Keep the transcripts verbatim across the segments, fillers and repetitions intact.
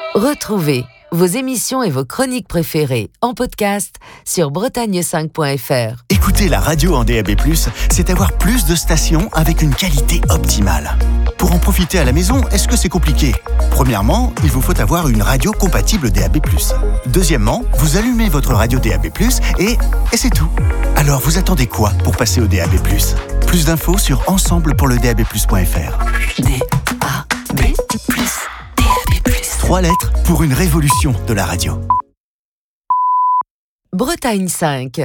Retrouvez vos émissions et vos chroniques préférées en podcast sur bretagne cinq point f r. Écouter la radio en D A B plus, c'est avoir plus de stations avec une qualité optimale. Pour en profiter à la maison, est-ce que c'est compliqué ? Premièrement, il vous faut avoir une radio compatible D A B plus. Deuxièmement, vous allumez votre radio D A B plus et, et c'est tout. Alors vous attendez quoi pour passer au D A B plus ? Plus d'infos sur ensemble pour le D A B plus point f r. D A B plus. D A B plus. Trois lettres pour une révolution de la radio. Bretagne cinq.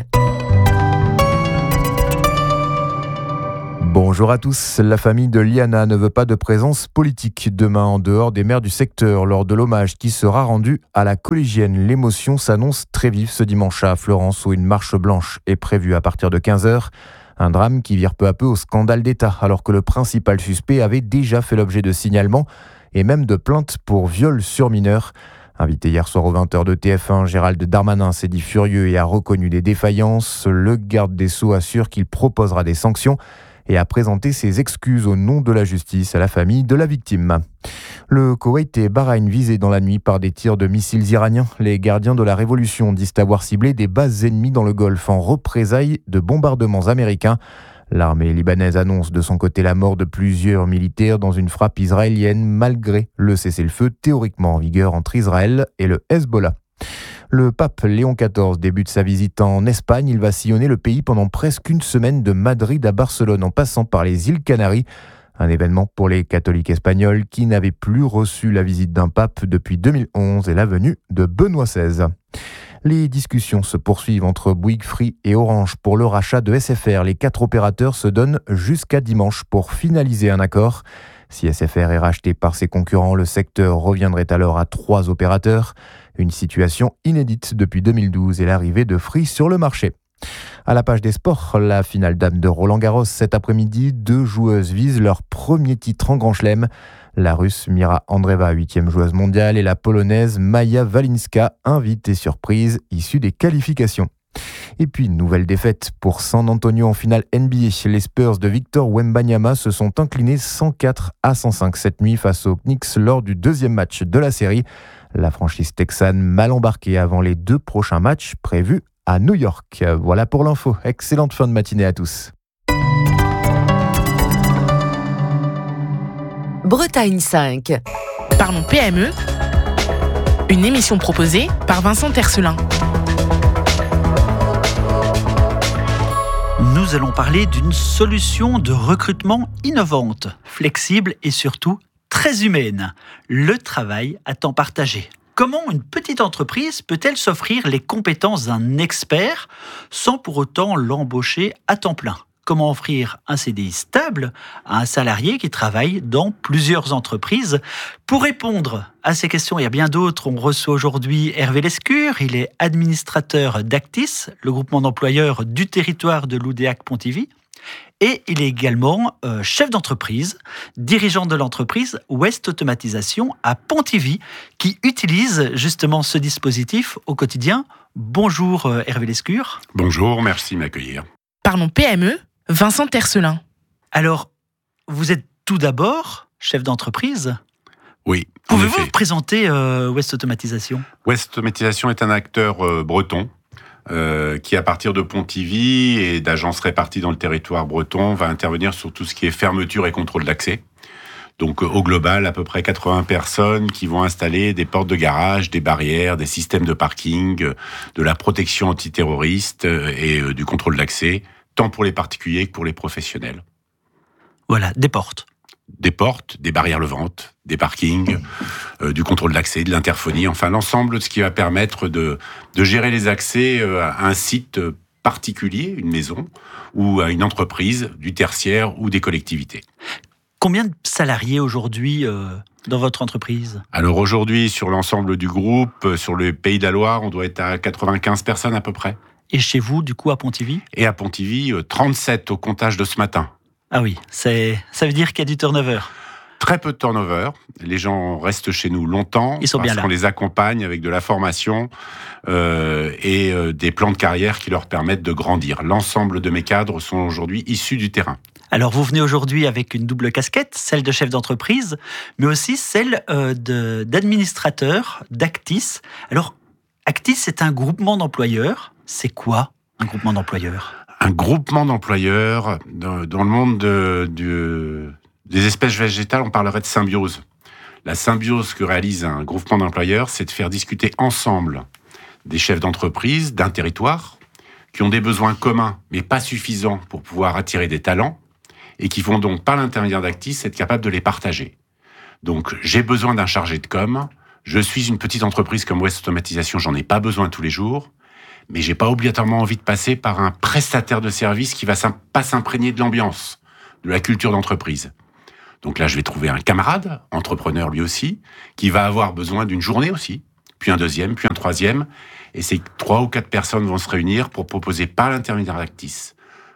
Bonjour à tous. La famille de Liana ne veut pas de présence politique demain en dehors des maires du secteur lors de l'hommage qui sera rendu à la collégienne. L'émotion s'annonce très vive ce dimanche à Florence où une marche blanche est prévue à partir de quinze heures. Un drame qui vire peu à peu au scandale d'État alors que le principal suspect avait déjà fait l'objet de signalements et même de plaintes pour viol sur mineur. Invité hier soir aux vingt heures de T F un, Gérald Darmanin s'est dit furieux et a reconnu des défaillances. Le garde des Sceaux assure qu'il proposera des sanctions et a présenté ses excuses au nom de la justice à la famille de la victime. Le Koweït et Bahreïn visés dans la nuit par des tirs de missiles iraniens. Les gardiens de la révolution disent avoir ciblé des bases ennemies dans le Golfe en représailles de bombardements américains. L'armée libanaise annonce de son côté la mort de plusieurs militaires dans une frappe israélienne malgré le cessez-le-feu théoriquement en vigueur entre Israël et le Hezbollah. Le pape Léon quatorze débute sa visite en Espagne. Il va sillonner le pays pendant presque une semaine de Madrid à Barcelone en passant par les îles Canaries. Un événement pour les catholiques espagnols qui n'avaient plus reçu la visite d'un pape depuis deux mille onze et la venue de Benoît seize. Les discussions se poursuivent entre Bouygues, Free et Orange pour le rachat de S F R. Les quatre opérateurs se donnent jusqu'à dimanche pour finaliser un accord. Si S F R est racheté par ses concurrents, le secteur reviendrait alors à trois opérateurs. Une situation inédite depuis deux mille douze et l'arrivée de Free sur le marché. À la page des sports, la finale dame de Roland-Garros cet après-midi, deux joueuses visent leur premier titre en Grand Chelem. La Russe Mira Andreeva, huitième joueuse mondiale, et la Polonaise Maja Walinska, invitée surprise, issue des qualifications. Et puis, nouvelle défaite pour San Antonio en finale N B A. Les Spurs de Victor Wembanyama se sont inclinés cent quatre à cent cinq cette nuit face aux Knicks lors du deuxième match de la série. La franchise texane mal embarquée avant les deux prochains matchs prévus à New York. Voilà pour l'info. Excellente fin de matinée à tous. Bretagne cinq. Parlons P M E, une émission proposée par Vincent Tercelin. Nous allons parler d'une solution de recrutement innovante, flexible et surtout très humaine, le travail à temps partagé. Comment une petite entreprise peut-elle s'offrir les compétences d'un expert sans pour autant l'embaucher à temps plein ? Comment offrir un C D I stable à un salarié qui travaille dans plusieurs entreprises ? Pour répondre à ces questions et à bien d'autres, on reçoit aujourd'hui Hervé Lescure. Il est administrateur d'Actis, le groupement d'employeurs du territoire de l'Oudéac-Pontivy. Et il est également euh, chef d'entreprise, dirigeant de l'entreprise West Automatisation à Pontivy, qui utilise justement ce dispositif au quotidien. Bonjour euh, Hervé Lescure. Bonjour, merci de m'accueillir. Parlons P M E, Vincent Tercelin. Alors, vous êtes tout d'abord chef d'entreprise ? Oui. Pouvez-vous vous présenter euh, West Automatisation ? West Automatisation est un acteur euh, breton euh, qui, à partir de Pontivy et d'agences réparties dans le territoire breton, va intervenir sur tout ce qui est fermeture et contrôle d'accès. Donc, euh, au global, à peu près quatre-vingts personnes qui vont installer des portes de garage, des barrières, des systèmes de parking, euh, de la protection antiterroriste euh, et euh, du contrôle d'accès, tant pour les particuliers que pour les professionnels. Voilà, des portes. Des portes, des barrières levantes, des parkings, euh, du contrôle d'accès, de l'interphonie, enfin l'ensemble de ce qui va permettre de, de gérer les accès euh, à un site particulier, une maison, ou à une entreprise, du tertiaire ou des collectivités. Combien de salariés aujourd'hui euh, dans votre entreprise ? Alors aujourd'hui, sur l'ensemble du groupe, sur le Pays de la Loire, on doit être à quatre-vingt-quinze personnes à peu près. Et chez vous, du coup, à Pontivy ? Et à Pontivy, trente-sept au comptage de ce matin. Ah oui, c'est, ça veut dire qu'il y a du turnover. Très peu de turnover. Les gens restent chez nous longtemps. Ils sont parce bien là. qu'on les accompagne avec de la formation euh, et euh, des plans de carrière qui leur permettent de grandir. L'ensemble de mes cadres sont aujourd'hui issus du terrain. Alors, vous venez aujourd'hui avec une double casquette, celle de chef d'entreprise, mais aussi celle euh, de, d'administrateur d'Actis. Alors, Actis, c'est un groupement d'employeurs. C'est quoi, un groupement d'employeurs ? Un groupement d'employeurs, dans, dans le monde de, de, des espèces végétales, on parlerait de symbiose. La symbiose que réalise un groupement d'employeurs, c'est de faire discuter ensemble des chefs d'entreprise d'un territoire qui ont des besoins communs, mais pas suffisants pour pouvoir attirer des talents, et qui vont donc, par l'intermédiaire d'Actis, être capables de les partager. Donc, j'ai besoin d'un chargé de com, je suis une petite entreprise comme West Automatisation, j'en ai pas besoin tous les jours, mais j'ai pas obligatoirement envie de passer par un prestataire de service qui va pas s'imprégner de l'ambiance, de la culture d'entreprise. Donc là, je vais trouver un camarade, entrepreneur lui aussi, qui va avoir besoin d'une journée aussi, puis un deuxième, puis un troisième, et ces trois ou quatre personnes vont se réunir pour proposer par l'intermédiaire d'Actis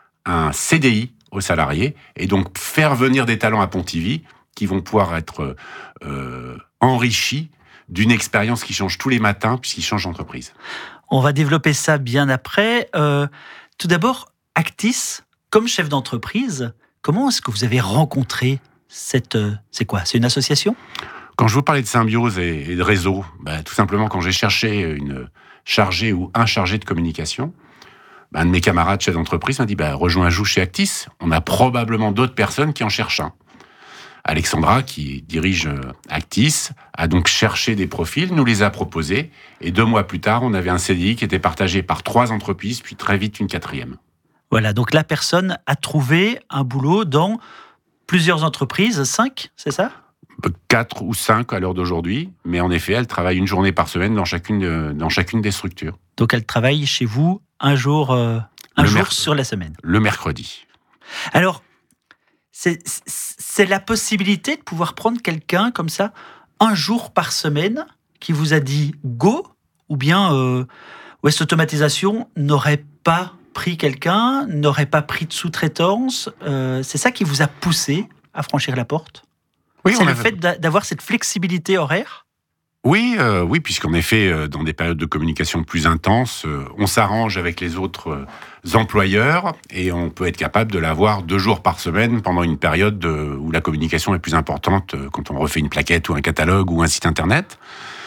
un C D I aux salariés, et donc faire venir des talents à Pontivy qui vont pouvoir être euh, enrichis d'une expérience qui change tous les matins puisqu'ils changent d'entreprise. On va développer ça bien après. Euh, tout d'abord, Actis, comme chef d'entreprise, comment est-ce que vous avez rencontré cette... Euh, c'est quoi ? C'est une association ? Quand je vous parlais de symbiose et, et de réseau, bah, tout simplement quand j'ai cherché une chargée ou un chargé de communication, un de mes camarades chefs d'entreprise m'a dit bah, « Rejoins-nous chez Actis, on a probablement d'autres personnes qui en cherchent un ». Alexandra, qui dirige Actis, a donc cherché des profils, nous les a proposés, et deux mois plus tard, on avait un C D I qui était partagé par trois entreprises, puis très vite une quatrième. Voilà, donc la personne a trouvé un boulot dans plusieurs entreprises, cinq, c'est ça ? Quatre ou cinq à l'heure d'aujourd'hui, mais en effet, elle travaille une journée par semaine dans chacune, dans chacune des structures. Donc elle travaille chez vous un jour, euh, un jour merc- sur la semaine. Le mercredi. Alors, c'est, c'est la possibilité de pouvoir prendre quelqu'un comme ça, un jour par semaine, qui vous a dit go, ou bien euh, West Automatisation n'aurait pas pris quelqu'un, n'aurait pas pris de sous-traitance. Euh, c'est ça qui vous a poussé à franchir la porte ? Oui, c'est le avait... fait d'avoir cette flexibilité horaire ? Oui, euh, oui, puisqu'en effet, euh, dans des périodes de communication plus intenses, euh, on s'arrange avec les autres euh, employeurs et on peut être capable de l'avoir deux jours par semaine pendant une période de, où la communication est plus importante, euh, quand on refait une plaquette ou un catalogue ou un site internet.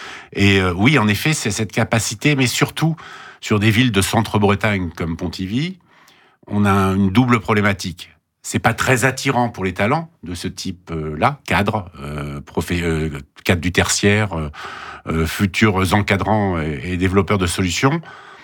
Et euh, oui, en effet, c'est cette capacité, mais surtout sur des villes de centre-Bretagne comme Pontivy, on a une double problématique. C'est pas très attirant pour les talents de ce type-là, cadres, euh, profé, euh, cadres du tertiaire, euh, euh, futurs encadrants et, et développeurs de solutions.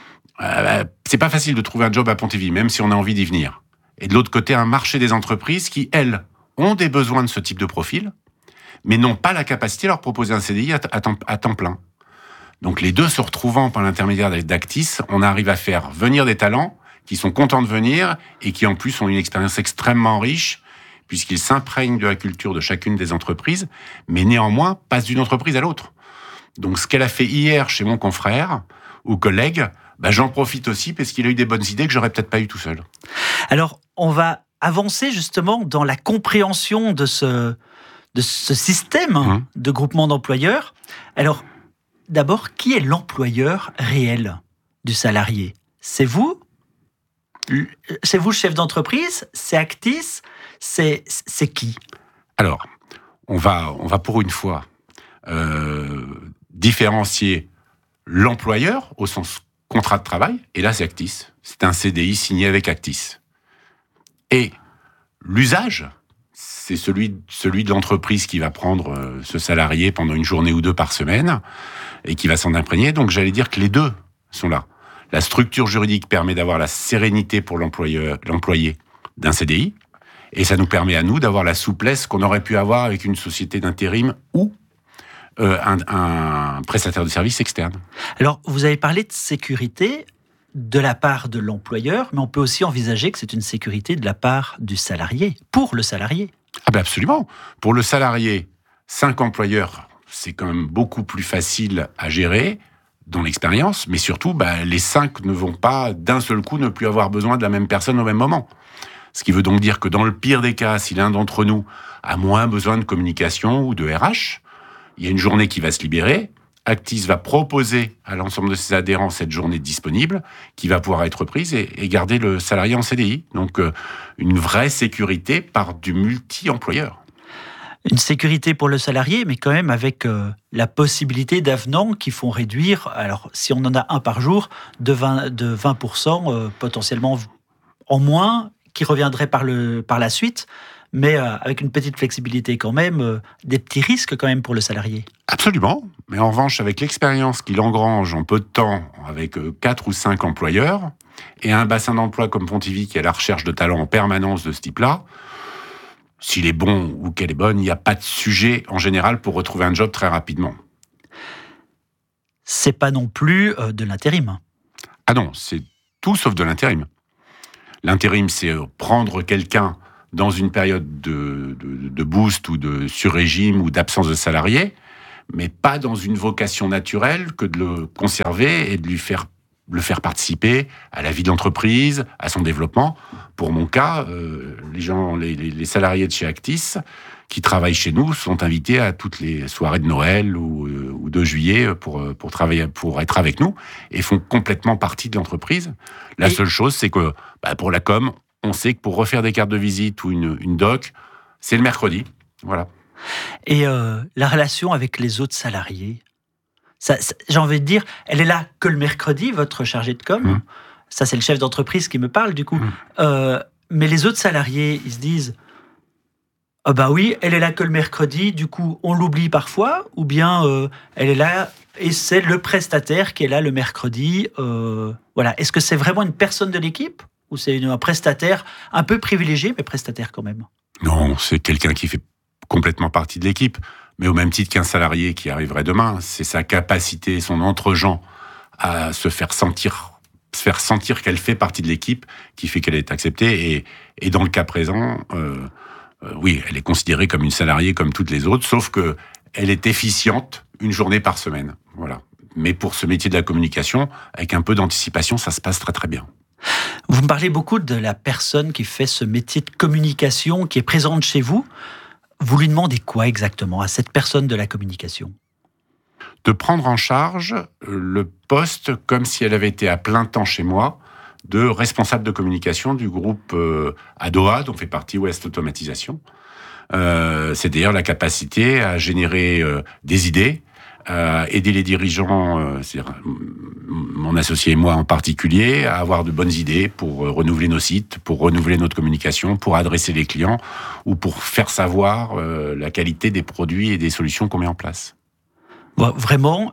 Euh, c'est pas facile de trouver un job à Pontivy, même si on a envie d'y venir. Et de l'autre côté, un marché des entreprises qui, elles, ont des besoins de ce type de profil, mais n'ont pas la capacité de leur proposer un C D I à, t- à, temps, à temps plein. Donc les deux se retrouvant par l'intermédiaire d'Actis, on arrive à faire venir des talents qui sont contents de venir et qui en plus ont une expérience extrêmement riche puisqu'ils s'imprègnent de la culture de chacune des entreprises, mais néanmoins passent d'une entreprise à l'autre. Donc ce qu'elle a fait hier chez mon confrère ou collègue, bah, j'en profite aussi parce qu'il a eu des bonnes idées que j'aurais peut-être pas eu tout seul. Alors on va avancer justement dans la compréhension de ce, de ce système mmh. de groupement d'employeurs. Alors d'abord, qui est l'employeur réel du salarié ? C'est vous ? C'est vous, chef d'entreprise ? C'est Actis ? C'est, c'est qui ? Alors, on va, on va pour une fois euh, différencier l'employeur au sens contrat de travail, et là c'est Actis. C'est un C D I signé avec Actis. Et l'usage, c'est celui, celui de l'entreprise qui va prendre euh, ce salarié pendant une journée ou deux par semaine et qui va s'en imprégner. Donc j'allais dire que les deux sont là. La structure juridique permet d'avoir la sérénité pour l'employeur, l'employé d'un C D I, et ça nous permet à nous d'avoir la souplesse qu'on aurait pu avoir avec une société d'intérim ou euh, un, un prestataire de services externe. Alors, vous avez parlé de sécurité de la part de l'employeur, mais on peut aussi envisager que c'est une sécurité de la part du salarié, pour le salarié. Ah ben absolument. Pour le salarié, cinq employeurs, c'est quand même beaucoup plus facile à gérer dans l'expérience, mais surtout, bah, les cinq ne vont pas d'un seul coup ne plus avoir besoin de la même personne au même moment. Ce qui veut donc dire que dans le pire des cas, si l'un d'entre nous a moins besoin de communication ou de R H, il y a une journée qui va se libérer, Actis va proposer à l'ensemble de ses adhérents cette journée disponible, qui va pouvoir être prise et, et garder le salarié en C D I. Donc, euh, une vraie sécurité par du multi-employeur. Une sécurité pour le salarié, mais quand même avec euh, la possibilité d'avenants qui font réduire, alors si on en a un par jour, de vingt, de vingt pour cent euh, potentiellement en moins, qui reviendrait par, le, par la suite, mais euh, avec une petite flexibilité quand même, euh, des petits risques quand même pour le salarié. Absolument, mais en revanche, avec l'expérience qu'il engrange en peu de temps, avec quatre ou cinq employeurs, et un bassin d'emploi comme Pontivy qui est à la recherche de talents en permanence de ce type-là, s'il est bon ou qu'elle est bonne, il n'y a pas de sujet en général pour retrouver un job très rapidement. C'est pas non plus euh, de l'intérim. Ah non, c'est tout sauf de l'intérim. L'intérim, c'est prendre quelqu'un dans une période de, de, de boost ou de sur-régime ou d'absence de salariés, mais pas dans une vocation naturelle que de le conserver et de lui faire, le faire participer à la vie de l'entreprise, à son développement. Pour mon cas, euh, les gens, les, les salariés de chez Actis qui travaillent chez nous sont invités à toutes les soirées de Noël ou, euh, ou de juillet pour, pour, travailler, pour être avec nous et font complètement partie de l'entreprise. La et... seule chose, c'est que bah, pour la com, on sait que pour refaire des cartes de visite ou une, une doc, c'est le mercredi. Voilà. Et euh, la relation avec les autres salariés, ça, ça, j'ai envie de dire, elle est là que le mercredi, votre chargé de com. Mmh. Ça, c'est le chef d'entreprise qui me parle, du coup. Mmh. Euh, mais les autres salariés, ils se disent, ah bah oui, elle est là que le mercredi, du coup, on l'oublie parfois, ou bien euh, elle est là et c'est le prestataire qui est là le mercredi. Euh, voilà. Est-ce que c'est vraiment une personne de l'équipe ou c'est une, un prestataire un peu privilégié, mais prestataire quand même? Non, c'est quelqu'un qui fait complètement partie de l'équipe, mais au même titre qu'un salarié qui arriverait demain. C'est sa capacité, son entre-gens à se faire sentir, se faire sentir qu'elle fait partie de l'équipe qui fait qu'elle est acceptée. Et, et dans le cas présent, euh, euh, oui, elle est considérée comme une salariée comme toutes les autres, sauf que elle est efficiente une journée par semaine. Voilà. Mais pour ce métier de la communication, avec un peu d'anticipation, ça se passe très très bien. Vous me parlez beaucoup de la personne qui fait ce métier de communication, qui est présente chez vous. Vous lui demandez quoi exactement à cette personne de la communication? De prendre en charge le poste comme si elle avait été à plein temps chez moi, de responsable de communication du groupe euh, Adoa, dont fait partie Ouest Automatisation. Euh, c'est d'ailleurs la capacité à générer euh, des idées, à aider les dirigeants, euh, c'est-à-dire mon associé et moi en particulier, à avoir de bonnes idées pour euh, renouveler nos sites, pour renouveler notre communication, pour adresser les clients ou pour faire savoir euh, la qualité des produits et des solutions qu'on met en place. Bon, vraiment,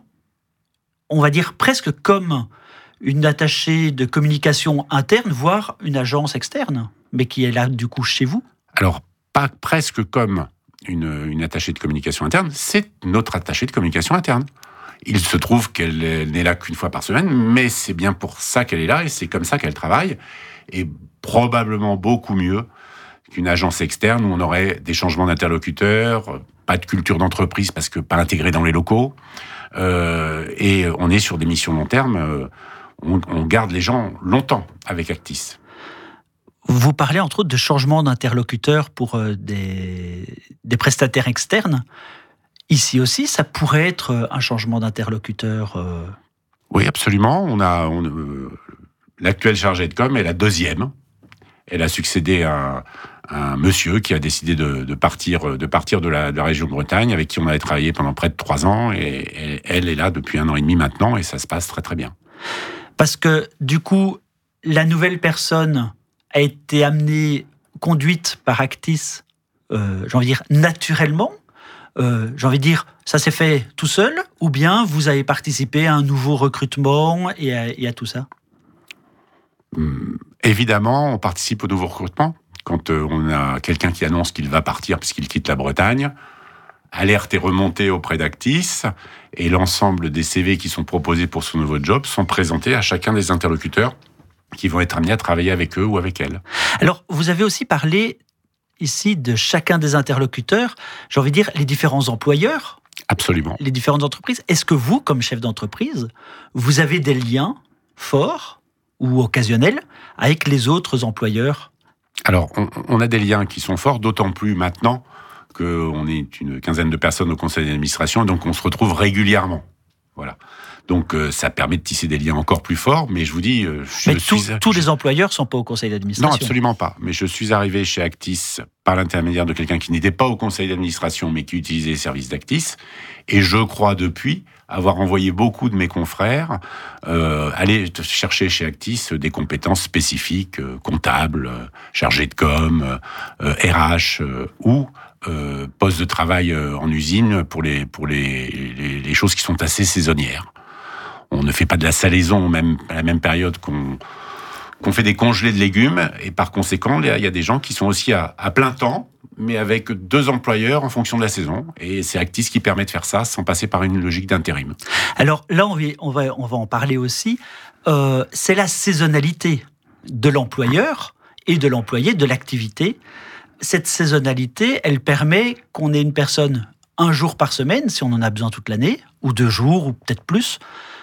on va dire presque comme une attachée de communication interne, voire une agence externe, mais qui est là du coup chez vous? Alors, pas presque comme Une, une attachée de communication interne, c'est notre attachée de communication interne. Il se trouve qu'elle n'est là qu'une fois par semaine, mais c'est bien pour ça qu'elle est là et c'est comme ça qu'elle travaille. Et probablement beaucoup mieux qu'une agence externe où on aurait des changements d'interlocuteurs, pas de culture d'entreprise parce que pas intégrée dans les locaux. Euh, et on est sur des missions long terme. Euh, on, on garde les gens longtemps avec Actis. Vous parlez entre autres de changement d'interlocuteur pour euh, des, des prestataires externes. Ici aussi, ça pourrait être un changement d'interlocuteur. Euh... Oui, absolument. On a on, euh, l'actuelle chargée de com est la deuxième. Elle a succédé à, à un monsieur qui a décidé de, de partir, de, partir de, la, de la région de Bretagne, avec qui on avait travaillé pendant près de trois ans. Et, et elle est là depuis un an et demi maintenant, et ça se passe très très bien. Parce que du coup, la nouvelle personne a été amenée, conduite par Actis, euh, j'ai envie de dire, naturellement. Euh, j'ai envie de dire, ça s'est fait tout seul, ou bien vous avez participé à un nouveau recrutement et à, et à tout ça? Hum, évidemment, on participe au nouveau recrutement. Quand euh, on a quelqu'un qui annonce qu'il va partir puisqu'il quitte la Bretagne, alerte est remontée auprès d'Actis, et l'ensemble des C V qui sont proposés pour ce nouveau job sont présentés à chacun des interlocuteurs qui vont être amenés à travailler avec eux ou avec elles. Alors, vous avez aussi parlé ici de chacun des interlocuteurs, j'ai envie de dire les différents employeurs. Absolument. Les différentes entreprises. Est-ce que vous, comme chef d'entreprise, vous avez des liens forts ou occasionnels avec les autres employeurs? Alors, on, on a des liens qui sont forts, d'autant plus maintenant qu'on est une quinzaine de personnes au conseil d'administration, donc on se retrouve régulièrement. Voilà. Donc euh, ça permet de tisser des liens encore plus forts, mais je vous dis... Euh, je mais suis... tout, tous les employeurs ne sont pas au conseil d'administration. Non, absolument pas. Mais je suis arrivé chez Actis par l'intermédiaire de quelqu'un qui n'était pas au conseil d'administration, mais qui utilisait les services d'Actis. Et je crois depuis avoir envoyé beaucoup de mes confrères euh, aller chercher chez Actis des compétences spécifiques, euh, comptables, euh, chargés de com, euh, R H euh, ou... Euh, poste de travail euh, en usine pour les pour les, les les choses qui sont assez saisonnières. On ne fait pas de la salaison même à la même période qu'on qu'on fait des congelés de légumes et par conséquent il y a des gens qui sont aussi à, à plein temps mais avec deux employeurs en fonction de la saison et c'est Actis qui permet de faire ça sans passer par une logique d'intérim. Alors là on va on va on va en parler aussi. Euh, c'est la saisonnalité de l'employeur et de l'employé de l'activité. Cette saisonnalité, elle permet qu'on ait une personne un jour par semaine, si on en a besoin toute l'année, ou deux jours, ou peut-être plus,